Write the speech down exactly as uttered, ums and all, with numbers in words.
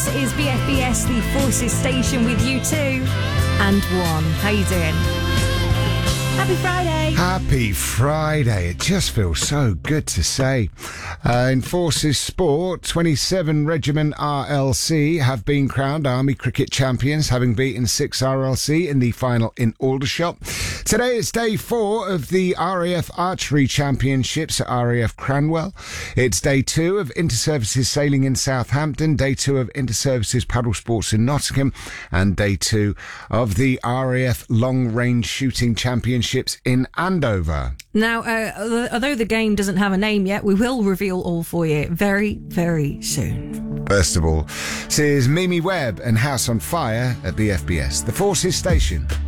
This is B F B S, the Forces Station, with you two and one. How you doing? Happy Friday. Happy Friday. It just feels so good to say. Uh, in Forces Sport, twenty-seven Regiment R L C have been crowned Army Cricket Champions, having beaten six R L C in the final in Aldershot. Today is day four of the R A F Archery Championships at R A F Cranwell. It's day two of Inter-Services Sailing in Southampton, day two of Inter-Services Paddle Sports in Nottingham, and day two of the R A F Long Range Shooting Championships in Andover. Now, uh, although the game doesn't have a name yet, we will reveal all for you very, very soon. First of all, this is Mimi Webb and House on Fire at B F B S, the Forces Station.